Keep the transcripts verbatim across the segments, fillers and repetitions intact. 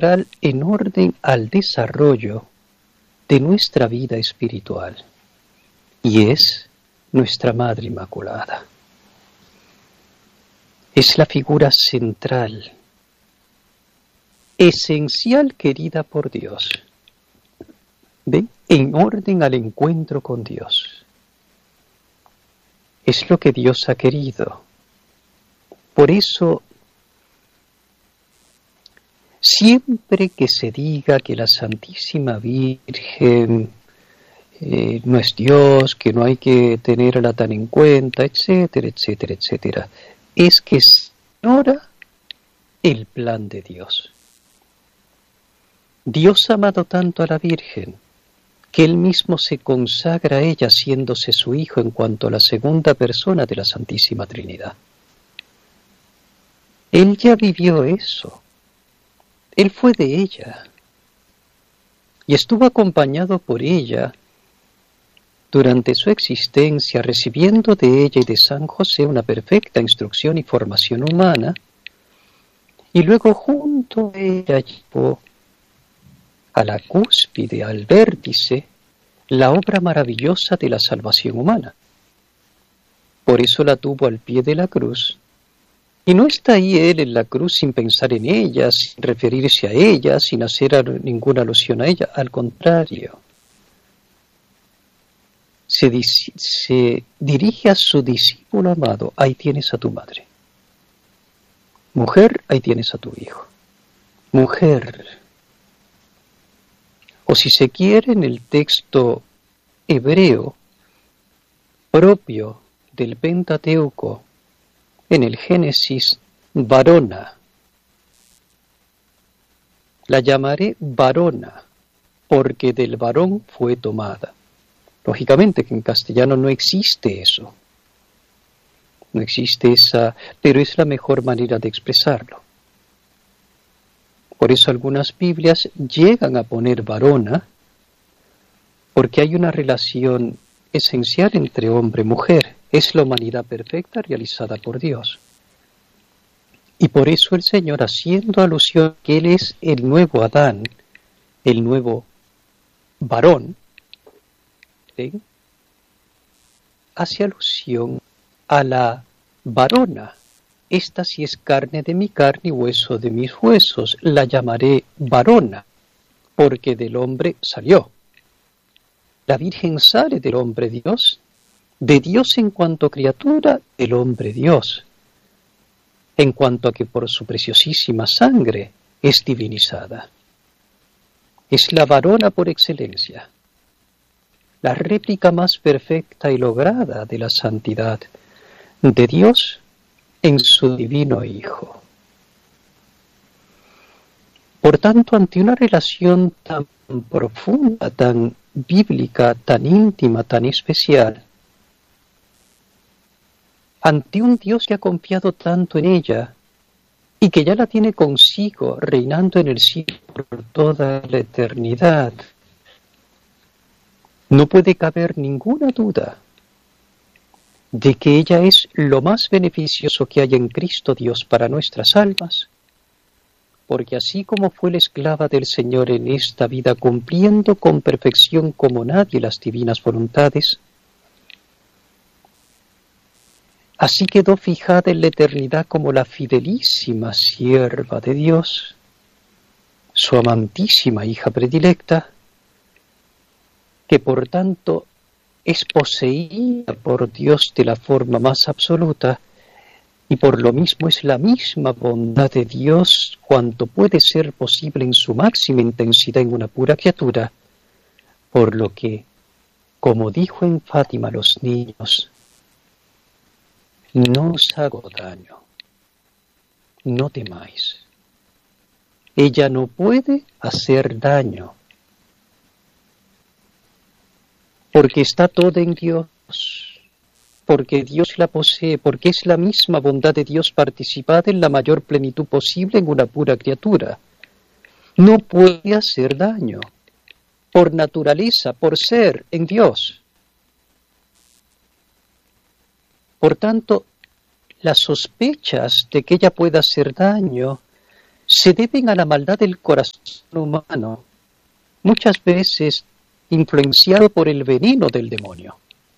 central en orden al desarrollo de nuestra vida espiritual, y es nuestra Madre Inmaculada. Es la figura central, esencial, querida por Dios, ¿ven? En orden al encuentro con Dios. Es lo que Dios ha querido. Por eso, siempre que se diga que la Santísima Virgen eh, no es Dios, que no hay que tenerla tan en cuenta, etcétera, etcétera, etcétera, es que se ignora el plan de Dios. Dios ha amado tanto a la Virgen que Él mismo se consagra a ella haciéndose su Hijo en cuanto a la segunda persona de la Santísima Trinidad. Él ya vivió eso. Él fue de ella y estuvo acompañado por ella durante su existencia, recibiendo de ella y de San José una perfecta instrucción y formación humana, y luego junto a ella llevó a la cúspide, al vértice, la obra maravillosa de la salvación humana. Por eso la tuvo al pie de la cruz, y no está ahí él en la cruz sin pensar en ella, sin referirse a ella, sin hacer ninguna alusión a ella, al contrario. Se, se dirige a su discípulo amado: ahí tienes a tu madre. Mujer, ahí tienes a tu hijo. Mujer. O si se quiere, en el texto hebreo propio del Pentateuco, en el Génesis, varona. La llamaré varona, porque del varón fue tomada. Lógicamente que en castellano no existe eso. No existe esa, pero es la mejor manera de expresarlo. Por eso algunas Biblias llegan a poner varona, porque hay una relación esencial entre hombre y mujer. Es la humanidad perfecta realizada por Dios. Y por eso el Señor, haciendo alusión que Él es el nuevo Adán, el nuevo varón, ¿sí?, hace alusión a la varona. Esta sí es carne de mi carne y hueso de mis huesos. La llamaré varona, porque del hombre salió. La Virgen sale del hombre Dios, de Dios en cuanto criatura, del hombre Dios, en cuanto a que por su preciosísima sangre es divinizada. Es la varona por excelencia, la réplica más perfecta y lograda de la santidad de Dios en su divino Hijo. Por tanto, ante una relación tan profunda, tan bíblica, tan íntima, tan especial, ante un Dios que ha confiado tanto en ella y que ya la tiene consigo, reinando en el cielo por toda la eternidad, no puede caber ninguna duda de que ella es lo más beneficioso que hay en Cristo Dios para nuestras almas, porque así como fue la esclava del Señor en esta vida, cumpliendo con perfección como nadie las divinas voluntades, así quedó fijada en la eternidad como la fidelísima sierva de Dios, su amantísima hija predilecta, que por tanto es poseída por Dios de la forma más absoluta, y por lo mismo es la misma bondad de Dios cuanto puede ser posible en su máxima intensidad en una pura criatura, por lo que, como dijo en Fátima a los niños, no os hago daño, no temáis. Ella no puede hacer daño, porque está toda en Dios, porque Dios la posee, porque es la misma bondad de Dios participada en la mayor plenitud posible en una pura criatura. No puede hacer daño, por naturaleza, por ser en Dios. Por tanto, las sospechas de que ella pueda hacer daño se deben a la maldad del corazón humano, muchas veces influenciado por el veneno del demonio.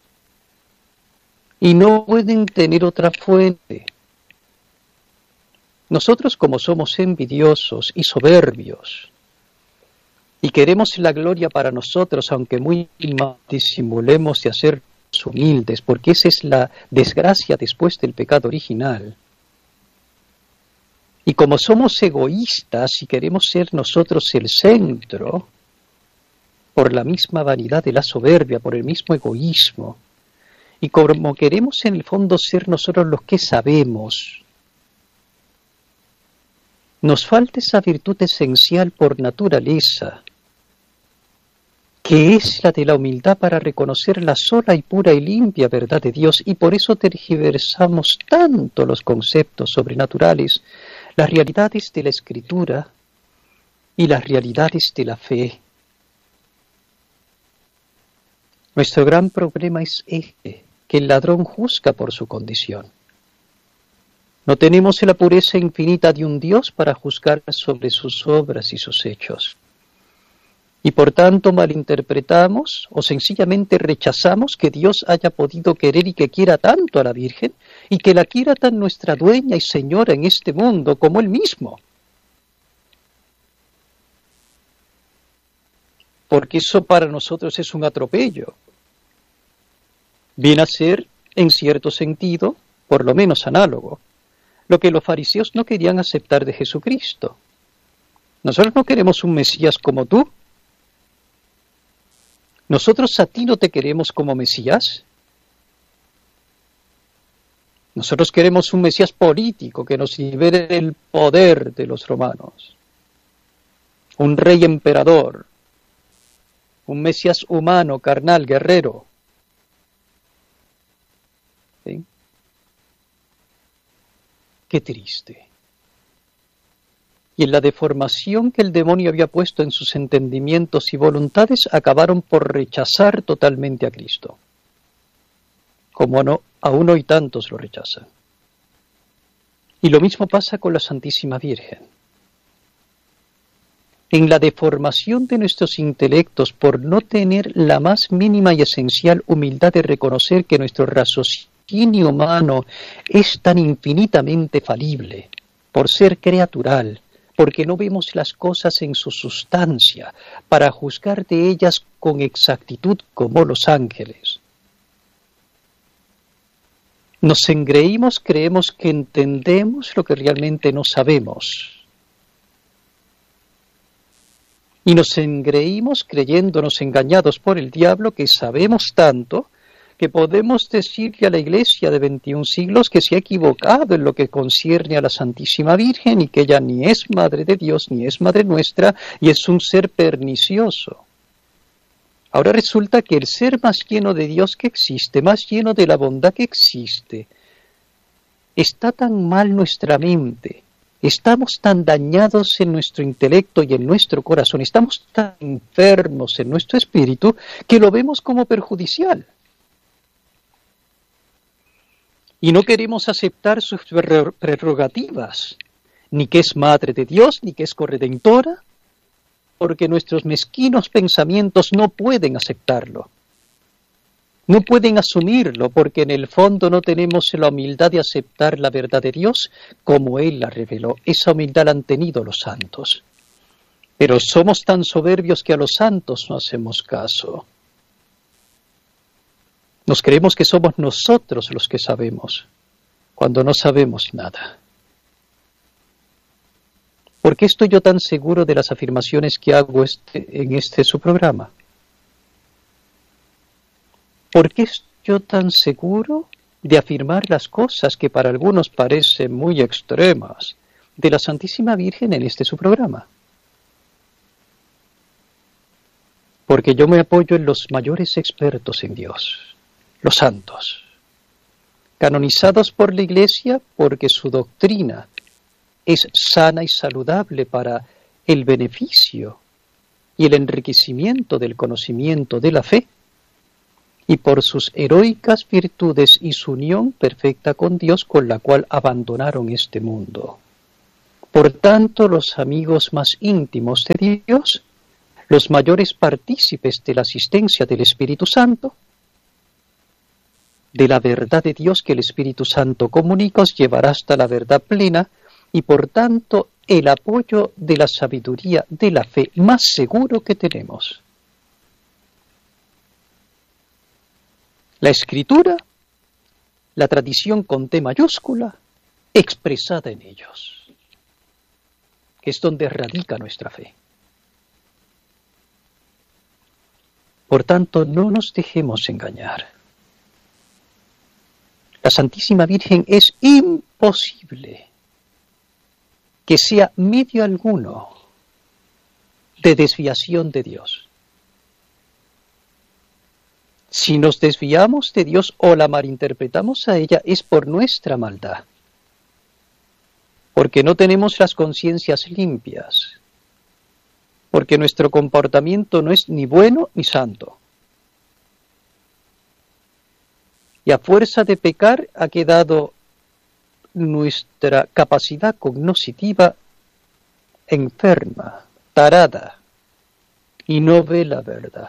Y no pueden tener otra fuente. Nosotros, como somos envidiosos y soberbios, y queremos la gloria para nosotros, aunque muy mal disimulemos de hacernos humildes, porque esa es la desgracia después del pecado original. Y como somos egoístas y queremos ser nosotros el centro, por la misma vanidad de la soberbia, por el mismo egoísmo, y como queremos en el fondo ser nosotros los que sabemos, nos falta esa virtud esencial por naturaleza, que es la de la humildad para reconocer la sola y pura y limpia verdad de Dios, y por eso tergiversamos tanto los conceptos sobrenaturales, las realidades de la Escritura y las realidades de la fe. Nuestro gran problema es este, que el ladrón juzga por su condición. No tenemos la pureza infinita de un Dios para juzgar sobre sus obras y sus hechos. Y por tanto malinterpretamos o sencillamente rechazamos que Dios haya podido querer y que quiera tanto a la Virgen y que la quiera tan nuestra dueña y señora en este mundo como Él mismo. Porque eso para nosotros es un atropello. Viene a ser, en cierto sentido, por lo menos análogo, lo que los fariseos no querían aceptar de Jesucristo. Nosotros no queremos un Mesías como tú. ¿Nosotros a ti no te queremos como Mesías? Nosotros queremos un Mesías político que nos libere del poder de los romanos. Un rey emperador. Un Mesías humano, carnal, guerrero. ¿Sí? Qué triste. Y en la deformación que el demonio había puesto en sus entendimientos y voluntades, acabaron por rechazar totalmente a Cristo, como no, aún hoy tantos lo rechazan. Y lo mismo pasa con la Santísima Virgen. En la deformación de nuestros intelectos por no tener la más mínima y esencial humildad de reconocer que nuestro raciocinio humano es tan infinitamente falible, por ser creatural, porque no vemos las cosas en su sustancia, para juzgar de ellas con exactitud como los ángeles. Nos engreímos, creemos que entendemos lo que realmente no sabemos. Y nos engreímos creyéndonos engañados por el diablo que sabemos tanto que podemos decirle a la Iglesia de veintiún siglos que se ha equivocado en lo que concierne a la Santísima Virgen y que ella ni es Madre de Dios ni es Madre nuestra y es un ser pernicioso. Ahora resulta que el ser más lleno de Dios que existe, más lleno de la bondad que existe, está tan mal nuestra mente, estamos tan dañados en nuestro intelecto y en nuestro corazón, estamos tan enfermos en nuestro espíritu que lo vemos como perjudicial. Y no queremos aceptar sus prerrogativas, ni que es Madre de Dios, ni que es corredentora, porque nuestros mezquinos pensamientos no pueden aceptarlo. No pueden asumirlo, porque en el fondo no tenemos la humildad de aceptar la verdad de Dios como Él la reveló. Esa humildad la han tenido los santos. Pero somos tan soberbios que a los santos no hacemos caso. Nos creemos que somos nosotros los que sabemos, cuando no sabemos nada. ¿Por qué estoy yo tan seguro de las afirmaciones que hago este, en este su programa? ¿Por qué estoy yo tan seguro de afirmar las cosas que para algunos parecen muy extremas de la Santísima Virgen en este su programa? Porque yo me apoyo en los mayores expertos en Dios, los santos, canonizados por la Iglesia porque su doctrina es sana y saludable para el beneficio y el enriquecimiento del conocimiento de la fe, y por sus heroicas virtudes y su unión perfecta con Dios, con la cual abandonaron este mundo. Por tanto, los amigos más íntimos de Dios, los mayores partícipes de la asistencia del Espíritu Santo, de la verdad de Dios que el Espíritu Santo comunica, os llevará hasta la verdad plena y por tanto el apoyo de la sabiduría de la fe más seguro que tenemos. La Escritura, la tradición con T mayúscula, expresada en ellos, que es donde radica nuestra fe. Por tanto, no nos dejemos engañar. La Santísima Virgen es imposible que sea medio alguno de desviación de Dios. Si nos desviamos de Dios o la malinterpretamos a ella, es por nuestra maldad, porque no tenemos las conciencias limpias, porque nuestro comportamiento no es ni bueno ni santo. Y a fuerza de pecar ha quedado nuestra capacidad cognoscitiva enferma, tarada, y no ve la verdad.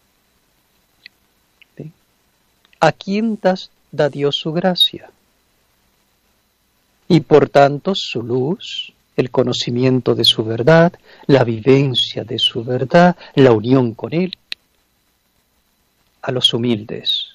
¿Sí? ¿A quién das, da Dios su gracia? Y por tanto su luz, el conocimiento de su verdad, la vivencia de su verdad, la unión con Él, a los humildes.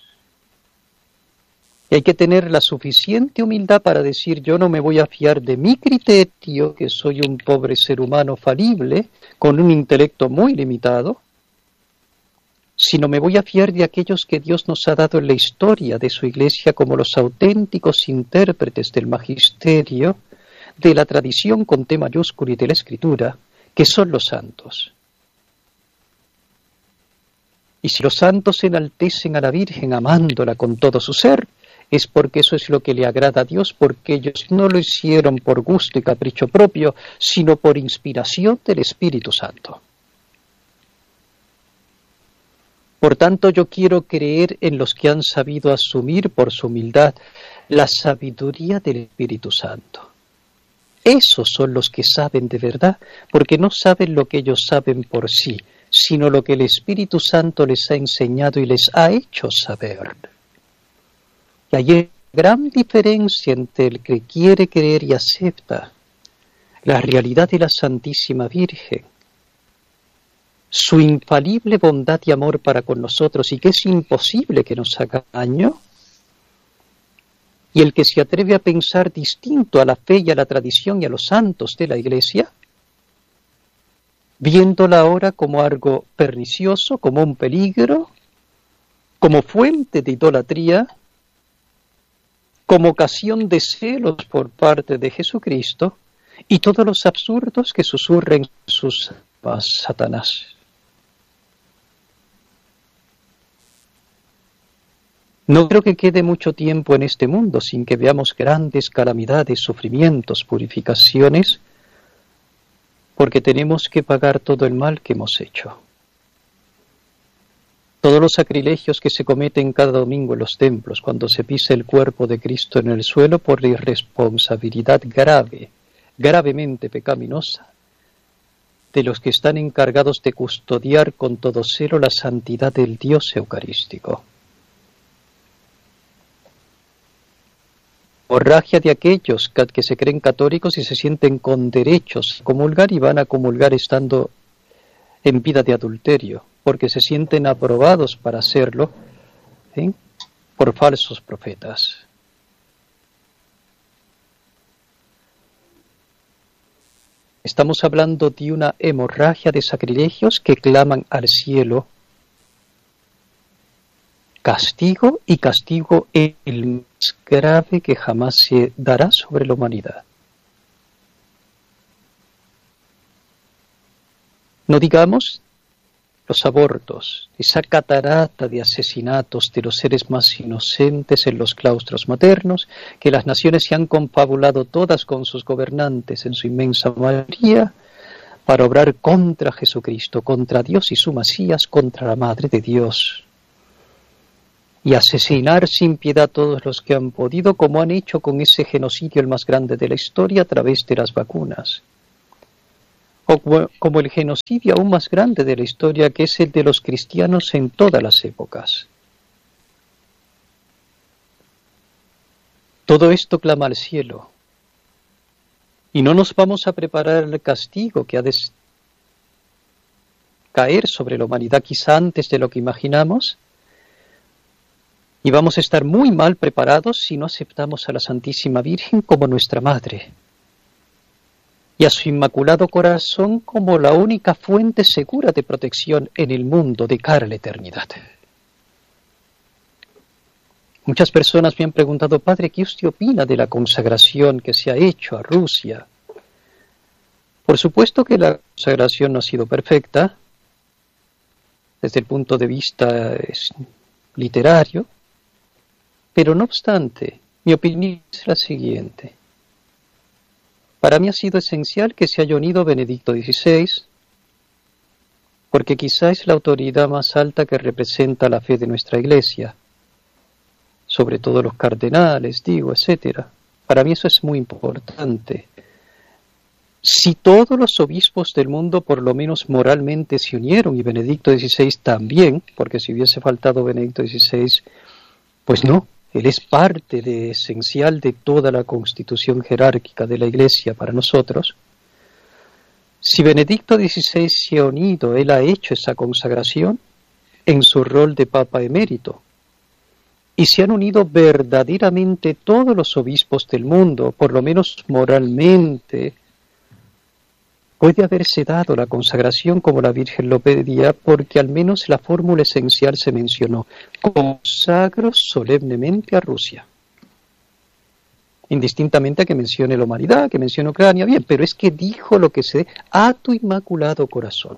Y hay que tener la suficiente humildad para decir, yo no me voy a fiar de mi criterio, que soy un pobre ser humano falible, con un intelecto muy limitado, sino me voy a fiar de aquellos que Dios nos ha dado en la historia de su Iglesia como los auténticos intérpretes del magisterio, de la tradición con T mayúscula y de la Escritura, que son los santos. Y si los santos enaltecen a la Virgen amándola con todo su ser, es porque eso es lo que le agrada a Dios, porque ellos no lo hicieron por gusto y capricho propio, sino por inspiración del Espíritu Santo. Por tanto, yo quiero creer en los que han sabido asumir por su humildad la sabiduría del Espíritu Santo. Esos son los que saben de verdad, porque no saben lo que ellos saben por sí, sino lo que el Espíritu Santo les ha enseñado y les ha hecho saber. Y hay una gran diferencia entre el que quiere creer y acepta la realidad de la Santísima Virgen, su infalible bondad y amor para con nosotros y que es imposible que nos haga daño, y el que se atreve a pensar distinto a la fe y a la tradición y a los santos de la Iglesia, viéndola ahora como algo pernicioso, como un peligro, como fuente de idolatría, como ocasión de celos por parte de Jesucristo, y todos los absurdos que susurren sus Satanás. No creo que quede mucho tiempo en este mundo sin que veamos grandes calamidades, sufrimientos, purificaciones, porque tenemos que pagar todo el mal que hemos hecho. Todos los sacrilegios que se cometen cada domingo en los templos, cuando se pisa el cuerpo de Cristo en el suelo por la irresponsabilidad grave, gravemente pecaminosa, de los que están encargados de custodiar con todo celo la santidad del Dios eucarístico. Hemorragia de aquellos que se creen católicos y se sienten con derechos a comulgar y van a comulgar estando en vida de adulterio, porque se sienten aprobados para hacerlo, ¿sí?, por falsos profetas. Estamos hablando de una hemorragia de sacrilegios que claman al cielo castigo, y castigo el más grave que jamás se dará sobre la humanidad. No digamos los abortos, esa catarata de asesinatos de los seres más inocentes en los claustros maternos, que las naciones se han confabulado todas con sus gobernantes en su inmensa mayoría para obrar contra Jesucristo, contra Dios y su Mesías, contra la Madre de Dios. y asesinar sin piedad a todos los que han podido, como han hecho con ese genocidio el más grande de la historia a través de las vacunas. O como el genocidio aún más grande de la historia, que es el de los cristianos en todas las épocas. Todo esto clama al cielo. Y no nos vamos a preparar el castigo que ha de caer sobre la humanidad quizá antes de lo que imaginamos. Y vamos a estar muy mal preparados si no aceptamos a la Santísima Virgen como nuestra Madre y a su Inmaculado Corazón como la única fuente segura de protección en el mundo de cara a la eternidad. Muchas personas me han preguntado, Padre, ¿qué usted opina de la consagración que se ha hecho a Rusia? Por supuesto que la consagración no ha sido perfecta, desde el punto de vista literario, pero no obstante, mi opinión es la siguiente. Para mí ha sido esencial que se haya unido Benedicto dieciséis, porque quizá es la autoridad más alta que representa la fe de nuestra Iglesia, sobre todo los cardenales, digo, etcétera. Para mí eso es muy importante. Si todos los obispos del mundo, por lo menos moralmente, se unieron, y Benedicto dieciséis también, porque si hubiese faltado Benedicto dieciséis, pues no, él es parte de, esencial de toda la constitución jerárquica de la Iglesia para nosotros. Si Benedicto dieciséis se ha unido, él ha hecho esa consagración en su rol de Papa emérito, y se han unido verdaderamente todos los obispos del mundo, por lo menos moralmente, puede haberse dado la consagración como la Virgen lo pedía, porque al menos la fórmula esencial se mencionó: consagro solemnemente a Rusia. Indistintamente a que mencione la humanidad, que mencione Ucrania, bien, pero es que dijo lo que se a tu Inmaculado Corazón.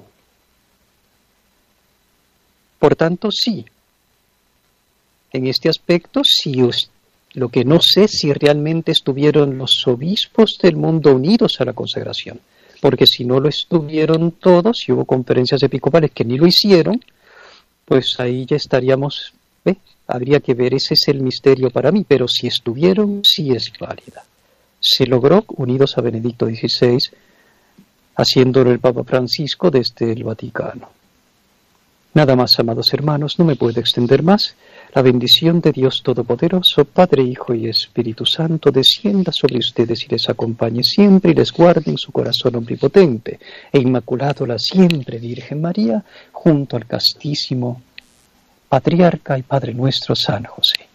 Por tanto, sí, en este aspecto, sí, lo que no sé si realmente estuvieron los obispos del mundo unidos a la consagración. Porque si no lo estuvieron todos, si hubo conferencias episcopales que ni lo hicieron, pues ahí ya estaríamos, ¿eh? Habría que ver, ese es el misterio para mí, pero si estuvieron, sí es válida. Se logró unidos a Benedicto dieciséis, haciéndolo el Papa Francisco desde el Vaticano. Nada más, amados hermanos, no me puedo extender más. La bendición de Dios Todopoderoso, Padre, Hijo y Espíritu Santo, descienda sobre ustedes y les acompañe siempre y les guarde en su corazón omnipotente e inmaculado la siempre Virgen María, junto al castísimo Patriarca y Padre nuestro San José.